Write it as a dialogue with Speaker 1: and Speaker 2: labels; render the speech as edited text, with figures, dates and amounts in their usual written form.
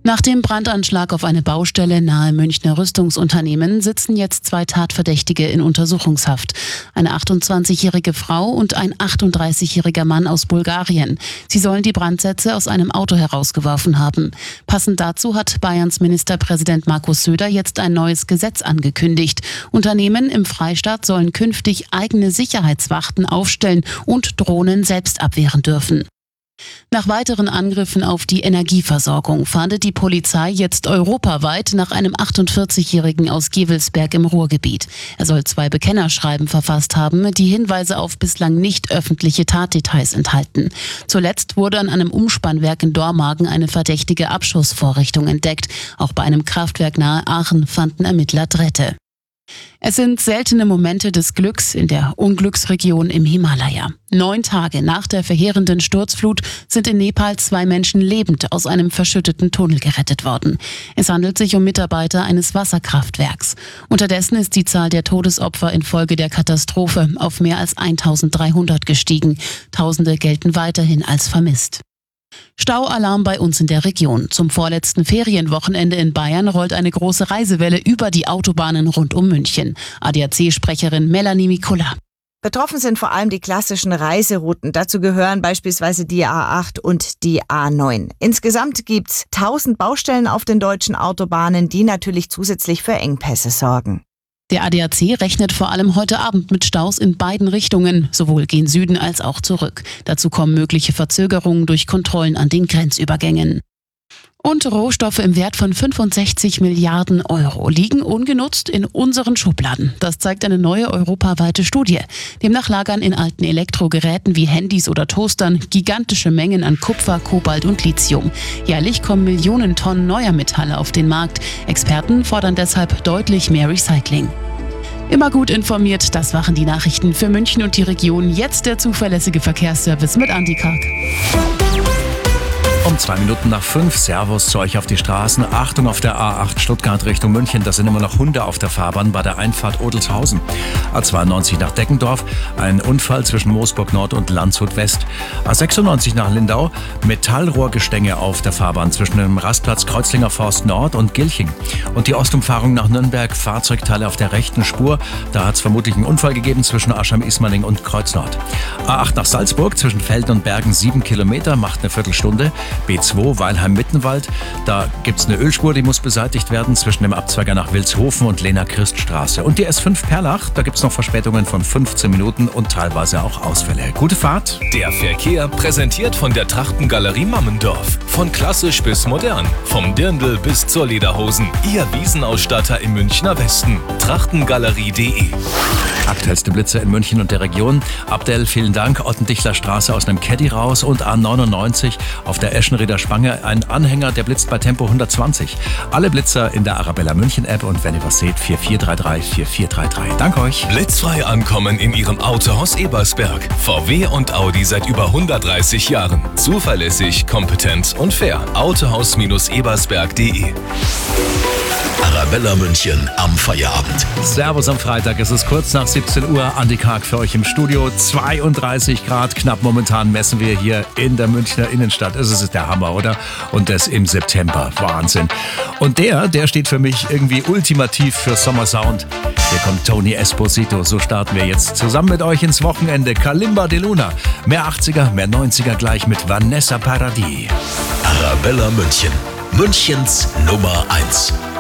Speaker 1: Nach dem Brandanschlag auf eine Baustelle nahe Münchner Rüstungsunternehmen sitzen jetzt 2 Tatverdächtige in Untersuchungshaft. Eine 28-jährige Frau und ein 38-jähriger Mann aus Bulgarien. Sie sollen die Brandsätze aus einem Auto herausgeworfen haben. Passend dazu hat Bayerns Ministerpräsident Markus Söder jetzt ein neues Gesetz angekündigt. Unternehmen im Freistaat sollen künftig eigene Sicherheitswachten aufstellen und Drohnen selbst abwehren dürfen. Nach weiteren Angriffen auf die Energieversorgung fahndet die Polizei jetzt europaweit nach einem 48-Jährigen aus Gevelsberg im Ruhrgebiet. Er soll 2 Bekennerschreiben verfasst haben, die Hinweise auf bislang nicht öffentliche Tatdetails enthalten. Zuletzt wurde an einem Umspannwerk in Dormagen eine verdächtige Abschussvorrichtung entdeckt. Auch bei einem Kraftwerk nahe Aachen fanden Ermittler Drähte. Es sind seltene Momente des Glücks in der Unglücksregion im Himalaya. 9 Tage nach der verheerenden Sturzflut sind in Nepal 2 Menschen lebend aus einem verschütteten Tunnel gerettet worden. Es handelt sich um Mitarbeiter eines Wasserkraftwerks. Unterdessen ist die Zahl der Todesopfer infolge der Katastrophe auf mehr als 1300 gestiegen. Tausende gelten weiterhin als vermisst. Staualarm bei uns in der Region. Zum vorletzten Ferienwochenende in Bayern rollt eine große Reisewelle über die Autobahnen rund um München. ADAC-Sprecherin Melanie Mikula.
Speaker 2: Betroffen sind vor allem die klassischen Reiserouten. Dazu gehören beispielsweise die A8 und die A9. Insgesamt gibt's 1000 Baustellen auf den deutschen Autobahnen, die natürlich zusätzlich für Engpässe sorgen.
Speaker 1: Der ADAC rechnet vor allem heute Abend mit Staus in beiden Richtungen, sowohl gen Süden als auch zurück. Dazu kommen mögliche Verzögerungen durch Kontrollen an den Grenzübergängen. Und Rohstoffe im Wert von 65 Milliarden Euro liegen ungenutzt in unseren Schubladen. Das zeigt eine neue europaweite Studie. Demnach lagern in alten Elektrogeräten wie Handys oder Toastern gigantische Mengen an Kupfer, Kobalt und Lithium. Jährlich kommen Millionen Tonnen neuer Metalle auf den Markt. Experten fordern deshalb deutlich mehr Recycling. Immer gut informiert, das waren die Nachrichten für München und die Region. Jetzt der zuverlässige Verkehrsservice mit Andi Karg.
Speaker 3: Um 5:02. Servus zu euch auf die Straßen. Achtung auf der A8 Stuttgart Richtung München. Da sind immer noch Hunde auf der Fahrbahn bei der Einfahrt Odelshausen. A92 nach Deckendorf. Ein Unfall zwischen Moosburg Nord und Landshut West. A96 nach Lindau. Metallrohrgestänge auf der Fahrbahn zwischen dem Rastplatz Kreuzlinger Forst Nord und Gilching. Und die Ostumfahrung nach Nürnberg. Fahrzeugteile auf der rechten Spur. Da hat es vermutlich einen Unfall gegeben zwischen Aschheim-Ismaning und Kreuznord. A8 nach Salzburg zwischen Velden und Bergen 7 Kilometer. Macht eine Viertelstunde. B2 Weilheim-Mittenwald, da gibt's eine Ölspur, die muss beseitigt werden zwischen dem Abzweiger nach Wilshofen und Lena-Christ-Straße. Und die S5 Perlach, da gibt's noch Verspätungen von 15 Minuten und teilweise auch Ausfälle. Gute Fahrt.
Speaker 4: Der Verkehr präsentiert von der Trachtengalerie Mammendorf. Von klassisch bis modern, vom Dirndl bis zur Lederhosen. Ihr Wiesenausstatter im Münchner Westen. Trachtengalerie.de.
Speaker 3: Aktuellste Blitze in München und der Region. Abdel, vielen Dank. Ottendichler Straße aus einem Caddy raus und A99 auf der Eschenrieder Spange. Ein Anhänger, der blitzt bei Tempo 120. Alle Blitzer in der Arabella München App und wenn ihr was seht, 4433 4433. Danke euch.
Speaker 4: Blitzfrei ankommen in Ihrem Autohaus Ebersberg. VW und Audi seit über 130 Jahren. Zuverlässig, kompetent und fair. Autohaus-ebersberg.de.
Speaker 5: Arabella München am Feierabend.
Speaker 3: Servus am Freitag, es ist kurz nach 17 Uhr. Andi Karg für euch im Studio. 32 Grad knapp momentan messen wir hier in der Münchner Innenstadt. Es ist der Hammer, oder? Und das im September. Wahnsinn. Und der steht für mich irgendwie ultimativ für Sommersound. Hier kommt Tony Esposito. So starten wir jetzt zusammen mit euch ins Wochenende. Kalimba de Luna. Mehr 80er, mehr 90er gleich mit Vanessa Paradis.
Speaker 5: Arabella München. Münchens Nummer 1.